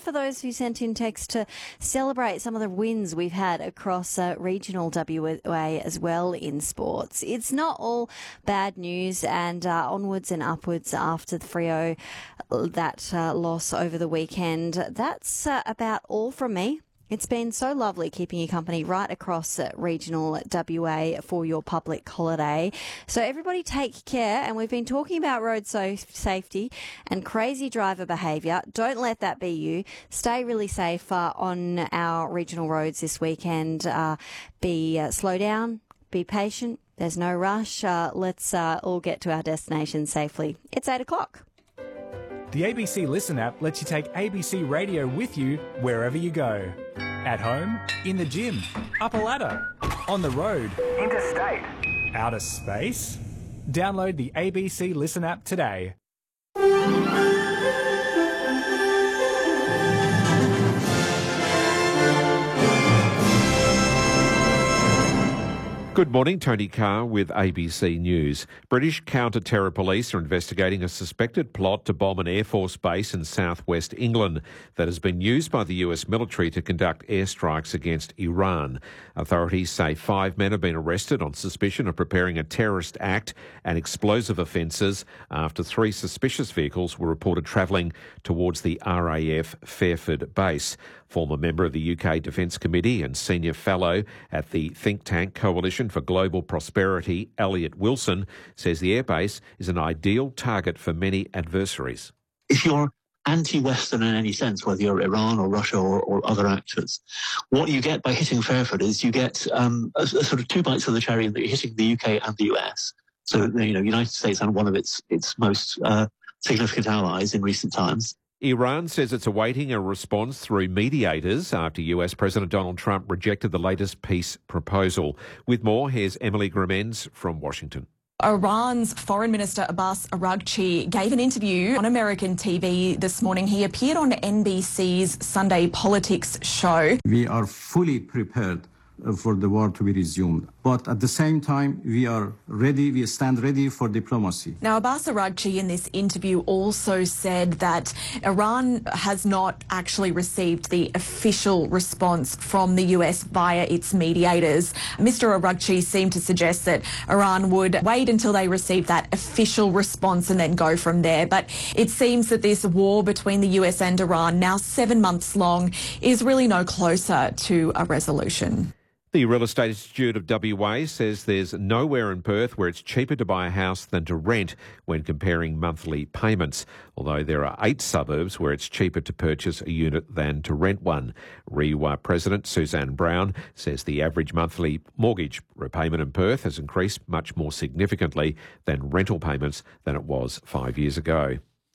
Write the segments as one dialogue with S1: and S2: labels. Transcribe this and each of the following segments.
S1: for those who sent in text to celebrate some of the wins we've had across regional WA as well in sports. It's not all bad news, and onwards and upwards after the Freo, that loss over the weekend. That's about all from me. It's been so lovely keeping you company right across regional WA for your public holiday. So everybody take care. And we've been talking about road safety and crazy driver behaviour. Don't let that be you. Stay really safe on our regional roads this weekend. Slow down, be patient. There's no rush. Let's all get to our destination safely. It's 8 o'clock.
S2: The ABC Listen app lets you take ABC Radio with you wherever you go. At home, in the gym, up a ladder, on the road, interstate, outer space. Download the ABC Listen app today.
S3: Good morning, Tony Carr with ABC News. British counter-terror police are investigating a suspected plot to bomb an Air Force base in southwest England that has been used by the US military to conduct airstrikes against Iran. Authorities say 5 men have been arrested on suspicion of preparing a terrorist act and explosive offences after 3 suspicious vehicles were reported travelling towards the RAF Fairford base. Former member of the UK Defence Committee and senior fellow at the think tank Coalition for Global Prosperity, Elliot Wilson, says the airbase is an ideal target for many adversaries.
S4: If you're anti-Western in any sense, whether you're Iran or Russia or other actors, what you get by hitting Fairford is you get a sort of 2 bites of the cherry in that you're hitting the UK and the US. So, the United States and one of its most significant allies in recent times.
S3: Iran says it's awaiting a response through mediators after US President Donald Trump rejected the latest peace proposal. With more, here's Emily Grimenz from Washington.
S5: Iran's Foreign Minister Abbas Araghchi gave an interview on American TV this morning. He appeared on NBC's Sunday Politics show.
S6: We are fully prepared for the war to be resumed. But at the same time, we stand ready for diplomacy.
S5: Now, Abbas Araghchi in this interview also said that Iran has not actually received the official response from the US via its mediators. Mr. Araghchi seemed to suggest that Iran would wait until they receive that official response and then go from there. But it seems that this war between the US and Iran, now 7 months long, is really no closer to a resolution.
S3: The Real Estate Institute of WA says there's nowhere in Perth where it's cheaper to buy a house than to rent when comparing monthly payments, although there are 8 suburbs where it's cheaper to purchase a unit than to rent one. REWA President Suzanne Brown says the average monthly mortgage repayment in Perth has increased much more significantly than rental payments than it was 5 years ago.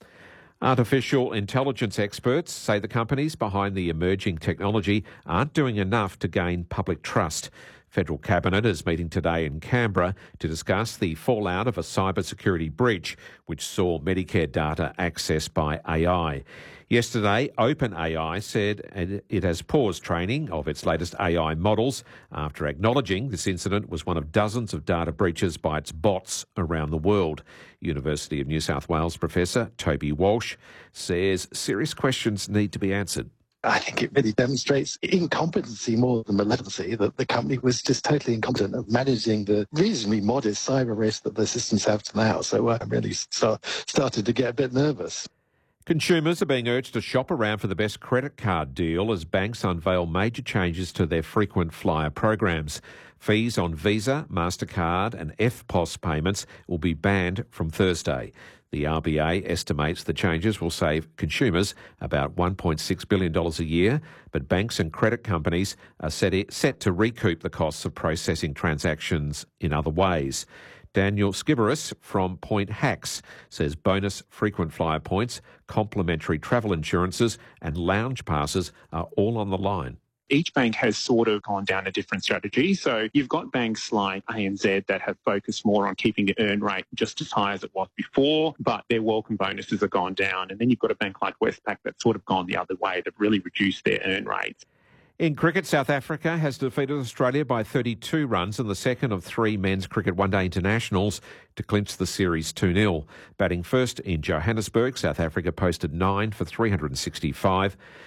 S3: Artificial intelligence experts say the companies behind the emerging technology aren't doing enough to gain public trust. Federal Cabinet is meeting today in Canberra to discuss the fallout of a cybersecurity breach which saw Medicare data accessed by AI. Yesterday, OpenAI said it has paused training of its latest AI models after acknowledging this incident was one of dozens of data breaches by its bots around the world. University of New South Wales Professor Toby Walsh says serious questions need to be answered.
S7: I think it really demonstrates incompetency more than malevolence, that the company was just totally incompetent of managing the reasonably modest cyber risk that the systems have to now. So I really started to get a bit nervous.
S3: Consumers are being urged to shop around for the best credit card deal as banks unveil major changes to their frequent flyer programs. Fees on Visa, MasterCard and EFTPOS payments will be banned from Thursday. The RBA estimates the changes will save consumers about $1.6 billion a year, but banks and credit companies are set to recoup the costs of processing transactions in other ways. Daniel Skiberis from Point Hacks says bonus frequent flyer points, complimentary travel insurances and lounge passes are all on the line.
S8: Each bank has sort of gone down a different strategy. So you've got banks like ANZ that have focused more on keeping the earn rate just as high as it was before, but their welcome bonuses have gone down. And then you've got a bank like Westpac that's sort of gone the other way. They've really reduced their earn rates.
S3: In cricket, South Africa has defeated Australia by 32 runs in the second of 3 men's cricket one-day internationals to clinch the series 2-0. Batting first in Johannesburg, South Africa posted 9 for 365.